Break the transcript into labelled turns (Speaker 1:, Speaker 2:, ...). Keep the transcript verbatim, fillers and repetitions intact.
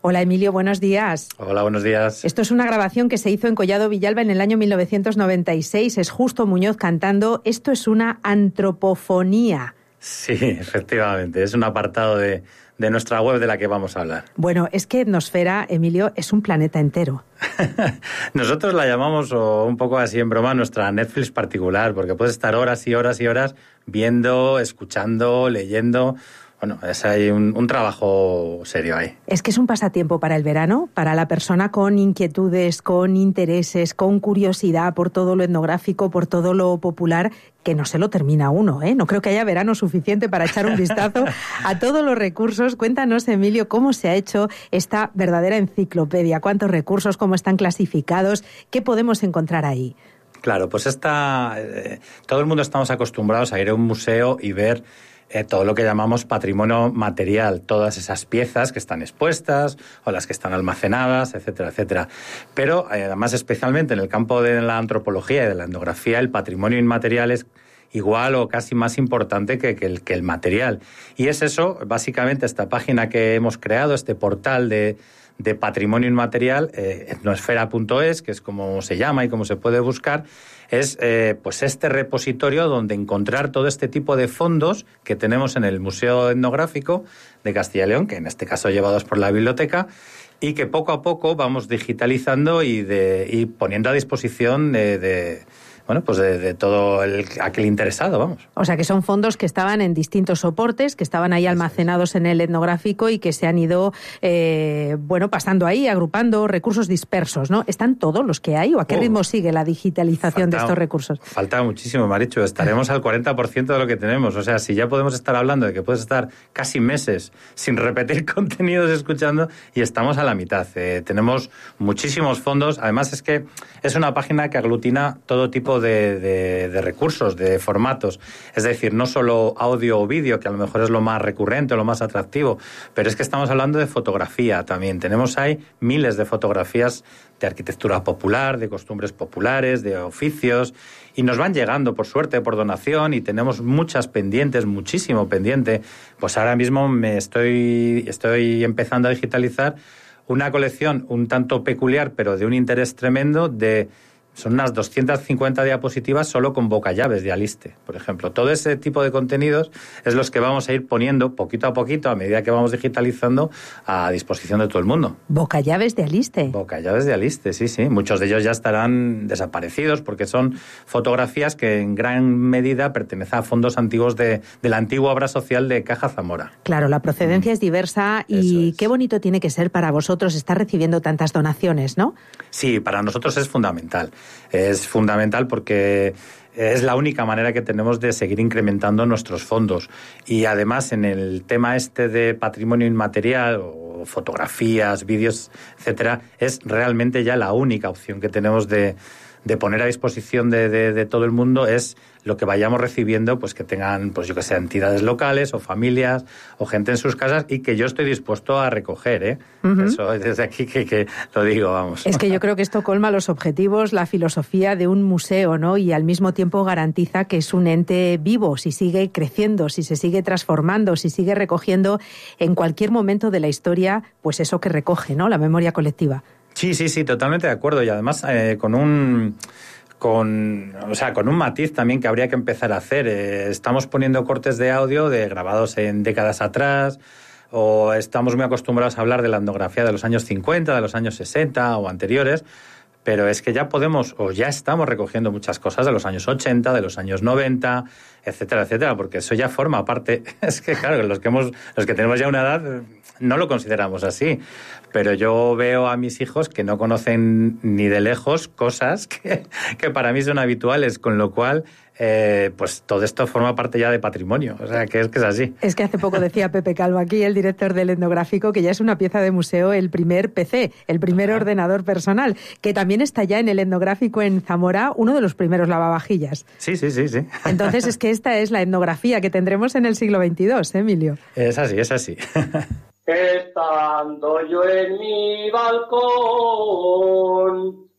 Speaker 1: Hola Emilio, buenos días.
Speaker 2: Hola, buenos días.
Speaker 1: Esto es una grabación que se hizo en Collado Villalba en el año mil novecientos noventa y seis. Es Justo Muñoz cantando. Esto es una antropofonía.
Speaker 2: Sí, efectivamente. Es un apartado de, de nuestra web de la que vamos a hablar.
Speaker 1: Bueno, es que Etnosfera, Emilio, es un planeta entero.
Speaker 2: Nosotros la llamamos, o un poco así en broma, nuestra Netflix particular, porque puedes estar horas y horas y horas viendo, escuchando, leyendo. Bueno, es ahí un, un trabajo serio ahí.
Speaker 1: Es que es un pasatiempo para el verano, para la persona con inquietudes, con intereses, con curiosidad por todo lo etnográfico, por todo lo popular, que no se lo termina uno, ¿eh? No creo que haya verano suficiente para echar un vistazo a todos los recursos. Cuéntanos, Emilio, cómo se ha hecho esta verdadera enciclopedia, cuántos recursos, cómo están clasificados, qué podemos encontrar ahí.
Speaker 2: Claro, pues esta, eh, todo el mundo estamos acostumbrados a ir a un museo y ver Eh, todo lo que llamamos patrimonio material, todas esas piezas que están expuestas o las que están almacenadas, etcétera, etcétera. Pero eh, además, especialmente en el campo de la antropología y de la etnografía, el patrimonio inmaterial es igual o casi más importante que, que, el, que el material. Y es eso, básicamente, esta página que hemos creado, este portal de, de patrimonio inmaterial, eh, etnosfera punto es, que es como se llama y cómo se puede buscar, es eh, pues este repositorio donde encontrar todo este tipo de fondos que tenemos en el Museo Etnográfico de Castilla y León, que en este caso llevados por la biblioteca, y que poco a poco vamos digitalizando y, de, y poniendo a disposición de... de Bueno, pues de, de todo el, aquel interesado, vamos.
Speaker 1: O sea, que son fondos que estaban en distintos soportes, que estaban ahí almacenados en el etnográfico y que se han ido, eh, bueno, pasando ahí, agrupando recursos dispersos, ¿no? ¿Están todos los que hay o a qué uh, ritmo sigue la digitalización falta, de estos recursos?
Speaker 2: Falta muchísimo, Marichu. Estaremos al cuarenta por ciento de lo que tenemos. O sea, si ya podemos estar hablando de que puedes estar casi meses sin repetir contenidos escuchando y estamos a la mitad. Eh, tenemos muchísimos fondos. Además, es que es una página que aglutina todo tipo De, de, de recursos, de formatos. Es decir, no solo audio o vídeo, que a lo mejor es lo más recurrente o lo más atractivo, pero es que estamos hablando de fotografía también. Tenemos ahí miles de fotografías de arquitectura popular, de costumbres populares, de oficios, y nos van llegando, por suerte, por donación, y tenemos muchas pendientes, muchísimo pendiente. Pues ahora mismo me estoy, estoy empezando a digitalizar una colección un tanto peculiar, pero de un interés tremendo, de son unas doscientas cincuenta diapositivas solo con bocallaves de aliste, por ejemplo. Todo ese tipo de contenidos es los que vamos a ir poniendo poquito a poquito, a medida que vamos digitalizando, a disposición de todo el mundo.
Speaker 1: ¿Bocallaves de aliste?
Speaker 2: Bocallaves de aliste, sí, sí. Muchos de ellos ya estarán desaparecidos porque son fotografías que en gran medida pertenecen a fondos antiguos de, de la antigua obra social de Caja Zamora.
Speaker 1: Claro, la procedencia mm. es diversa y es. Qué bonito tiene que ser para vosotros estar recibiendo tantas donaciones, ¿no?
Speaker 2: Sí, para nosotros es fundamental. Es fundamental porque es la única manera que tenemos de seguir incrementando nuestros fondos. Y además, en el tema este de patrimonio inmaterial, o fotografías, vídeos, etcétera, es realmente ya la única opción que tenemos de, de poner a disposición de, de, de todo el mundo, es lo que vayamos recibiendo, pues que tengan, pues yo que sé, entidades locales o familias o gente en sus casas, y que yo estoy dispuesto a recoger, ¿eh? Uh-huh. Eso desde aquí que, que lo digo, vamos.
Speaker 1: Es que yo creo que esto colma los objetivos, la filosofía de un museo, ¿no? Y al mismo tiempo garantiza que es un ente vivo, si sigue creciendo, si se sigue transformando, si sigue recogiendo en cualquier momento de la historia, pues eso que recoge, ¿no? La memoria colectiva.
Speaker 2: Sí, sí, sí, totalmente de acuerdo. Y además eh, con un... Con, o sea, con un matiz también que habría que empezar a hacer. Eh, estamos poniendo cortes de audio de grabados en décadas atrás, o estamos muy acostumbrados a hablar de la etnografía de los años cincuenta, de los años sesenta o anteriores, pero es que ya podemos, o ya estamos recogiendo muchas cosas de los años ochenta, de los años noventa, etcétera, etcétera, porque eso ya forma parte. Es que, claro, los que hemos, los que tenemos ya una edad no lo consideramos así, pero yo veo a mis hijos que no conocen ni de lejos cosas que, que para mí son habituales, con lo cual eh, pues todo esto forma parte ya de patrimonio, o sea, que es que es así.
Speaker 1: Es que hace poco decía Pepe Calvo aquí, el director del etnográfico, que ya es una pieza de museo el primer P C, el primer Ajá. ordenador personal, que también está ya en el etnográfico en Zamora, uno de los primeros lavavajillas.
Speaker 2: Sí, sí, sí, sí.
Speaker 1: Entonces es que esta es la etnografía que tendremos en el siglo veintidós, ¿eh, Emilio?
Speaker 2: Es así, es así.
Speaker 3: Estando yo en mi balcón,